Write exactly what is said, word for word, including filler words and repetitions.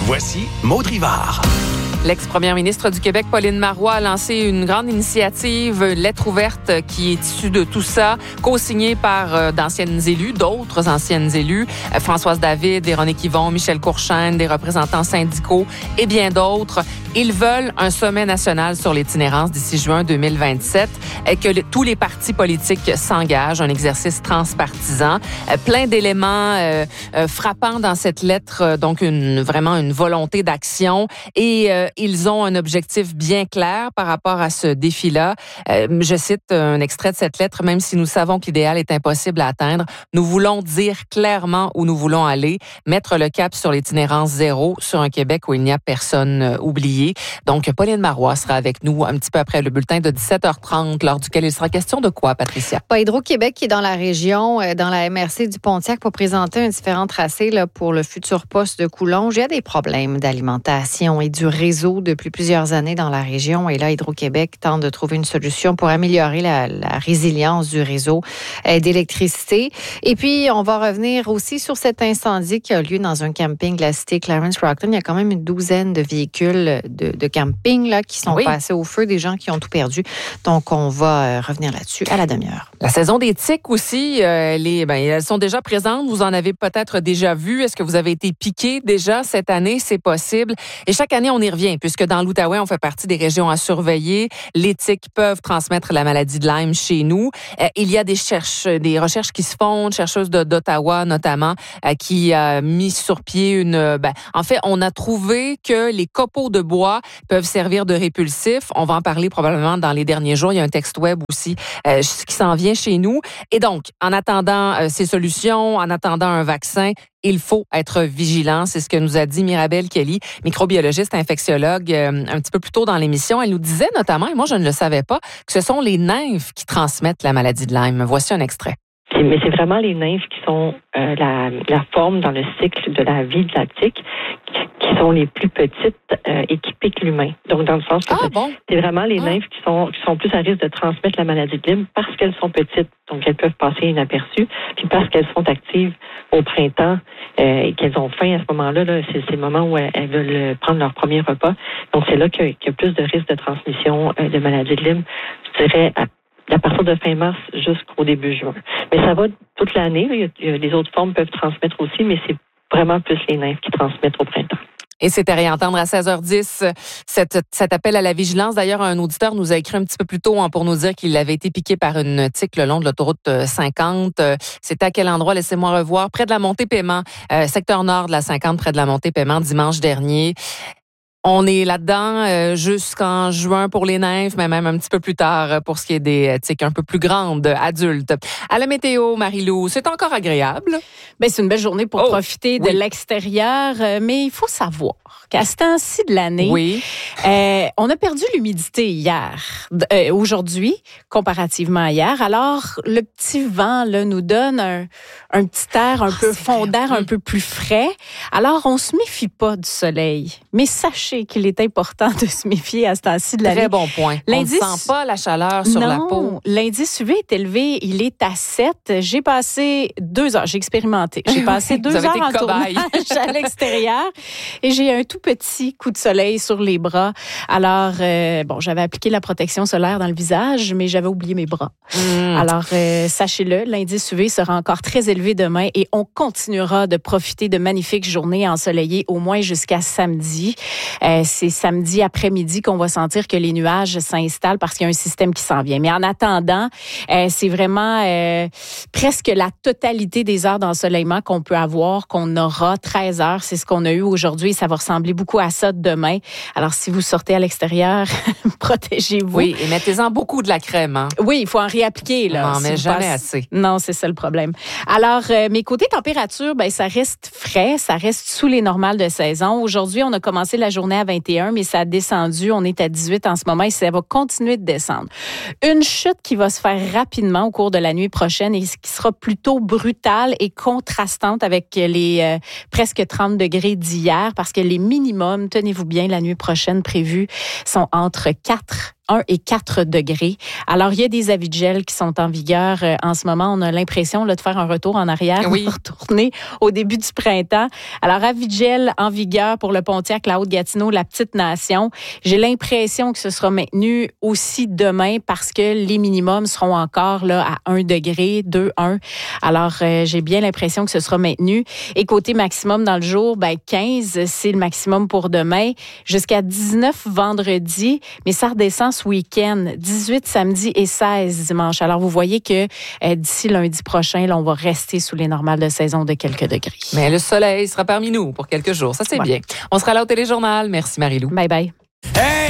Voici Maud Rivard. L'ex-première ministre du Québec, Pauline Marois, a lancé une grande initiative, lettre ouverte, qui est issue de tout ça, co-signée par euh, d'anciennes élues, d'autres anciennes élues, euh, Françoise David, Véronique Yvon, Michel Courchaine, des représentants syndicaux et bien d'autres. Ils veulent un sommet national sur l'itinérance d'ici juin deux mille vingt-sept et que le, tous les partis politiques s'engagent, un exercice transpartisan. Euh, plein d'éléments euh, euh, frappants dans cette lettre, euh, donc une, vraiment une volonté d'action et euh, ils ont un objectif bien clair par rapport à ce défi-là. Euh, je cite un extrait de cette lettre, même si nous savons que l'idéal est impossible à atteindre, nous voulons dire clairement où nous voulons aller, mettre le cap sur l'itinérance zéro, sur un Québec où il n'y a personne euh, oublié. Donc, Pauline Marois sera avec nous un petit peu après le bulletin de dix-sept heures trente, lors duquel il sera question de quoi, Patricia? Pas Hydro-Québec qui est dans la région, euh, dans la M R C du Pontiac, pour présenter un différent tracé là, pour le futur poste de Coulonges. Il y a des problèmes d'alimentation et du réseau depuis plusieurs années dans la région. Et là, Hydro-Québec tente de trouver une solution pour améliorer la, la résilience du réseau euh, d'électricité. Et puis, on va revenir aussi sur cet incendie qui a lieu dans un camping de la cité Clarence-Rockton. Il y a quand même une douzaine de véhicules de, de camping là, qui sont oui. passés au feu, des gens qui ont tout perdu. Donc, on va euh, revenir là-dessus à la demi-heure. La saison des tiques aussi, euh, les, ben, elles sont déjà présentes. Vous en avez peut-être déjà vu. Est-ce que vous avez été piqué déjà cette année? C'est possible. Et chaque année, on y revient, puisque dans l'Outaouais, on fait partie des régions à surveiller. Les tiques peuvent transmettre la maladie de Lyme chez nous. Euh, il y a des, cherche, des recherches qui se font, une chercheuse de, d'Ottawa notamment, euh, qui a mis sur pied une... Ben, en fait, on a trouvé que les copeaux de bois peuvent servir de répulsif. On va en parler probablement dans les derniers jours. Il y a un texte web aussi euh, qui s'en vient chez nous. Et donc, en attendant euh, ces solutions, en attendant un vaccin, il faut être vigilant. C'est ce que nous a dit Mirabelle Kelly, microbiologiste, infectiologue, euh, un petit peu plus tôt dans l'émission. Elle nous disait notamment, et moi je ne le savais pas, que ce sont les nymphes qui transmettent la maladie de Lyme. Voici un extrait. Mais c'est vraiment les nymphes qui sont euh, la, la forme dans le cycle de la vie de la tique qui, qui sont les plus petites euh, équipées que l'humain. Donc, dans le sens que ah, c'est, bon? c'est vraiment les ah. nymphes qui sont, qui sont plus à risque de transmettre la maladie de Lyme parce qu'elles sont petites. Donc, elles peuvent passer inaperçues. Puis parce qu'elles sont actives au printemps euh, et qu'elles ont faim à ce moment-là, là, c'est, c'est le moment où elles, elles veulent prendre leur premier repas. Donc, c'est là qu'il y a, qu'il y a plus de risque de transmission euh, de maladie de Lyme. Je dirais à à partir de fin mars jusqu'au début juin. Mais ça va toute l'année. Les autres formes peuvent transmettre aussi, mais c'est vraiment plus les nymphes qui transmettent au printemps. Et c'était à réentendre à seize heures dix cet, cet appel à la vigilance. D'ailleurs, un auditeur nous a écrit un petit peu plus tôt hein, pour nous dire qu'il avait été piqué par une tique le long de l'autoroute cinquante. C'était à quel endroit? Laissez-moi revoir. Près de la montée-Paiement, euh, secteur nord de la cinquante, près de la montée-Paiement, dimanche dernier. On est là-dedans euh, jusqu'en juin pour les nymphes, mais même un petit peu plus tard pour ce qui est des tiques un peu plus grandes, adultes. À la météo, Marie-Lou, c'est encore agréable? Bien, c'est une belle journée pour oh, profiter oui. de l'extérieur, mais il faut savoir qu'à ce temps-ci de l'année, oui. euh, on a perdu l'humidité hier, euh, aujourd'hui, comparativement à hier. Alors, le petit vent là, nous donne un, un petit air un oh, peu fond d'air, un peu plus frais. Alors, on se méfie pas du soleil, mais sachez qu'il est important de se méfier à ce temps-ci de l'année. Très bon point. L'indice... On ne sent pas la chaleur sur non, la peau. L'indice U V est élevé. Il est à sept. J'ai passé deux heures. J'ai expérimenté. J'ai passé deux heures en tournage à l'extérieur et j'ai un tout petit coup de soleil sur les bras. Alors, euh, bon, j'avais appliqué la protection solaire dans le visage, mais j'avais oublié mes bras. Mmh. Alors, euh, sachez-le, l'indice U V sera encore très élevé demain et on continuera de profiter de magnifiques journées ensoleillées au moins jusqu'à samedi. Euh, c'est samedi après-midi qu'on va sentir que les nuages s'installent parce qu'il y a un système qui s'en vient. Mais en attendant, euh, c'est vraiment euh, presque la totalité des heures d'ensoleillement qu'on peut avoir, qu'on aura treize heures. C'est ce qu'on a eu aujourd'hui. Ça va ressembler beaucoup à ça demain. Alors, si vous sortez à l'extérieur, protégez-vous. Oui, et mettez-en beaucoup de la crème. Hein? Oui, il faut en réappliquer. Là, on n'en si met jamais passe... assez. Non, c'est ça le problème. Alors, euh, mes côtés température, ben, ça reste frais, ça reste sous les normales de saison. Aujourd'hui, on a commencé la journée à vingt et un, mais ça a descendu. On est à dix-huit en ce moment et ça va continuer de descendre. Une chute qui va se faire rapidement au cours de la nuit prochaine et qui sera plutôt brutale et contrastante avec les euh, presque trente degrés d'hier parce que les minimums, tenez-vous bien, la nuit prochaine prévus sont entre quatre un et quatre degrés. Alors, il y a des avis de gel qui sont en vigueur euh, en ce moment. On a l'impression là, de faire un retour en arrière, oui. de retourner au début du printemps. Alors, avis de gel en vigueur pour le Pontiac, la Haute-Gatineau, la Petite-Nation. J'ai l'impression que ce sera maintenu aussi demain parce que les minimums seront encore là à un degré, deux, un. Alors, euh, j'ai bien l'impression que ce sera maintenu. Et côté maximum dans le jour, ben quinze, c'est le maximum pour demain. Jusqu'à dix-neuf vendredi, mais ça redescend ce week-end. dix-huit samedi et seize dimanche. Alors, vous voyez que euh, d'ici lundi prochain, là, on va rester sous les normales de saison de quelques degrés. Mais le soleil sera parmi nous pour quelques jours. Ça, c'est ouais. bien. On sera là au Téléjournal. Merci, Marie-Lou. Bye bye. Hey!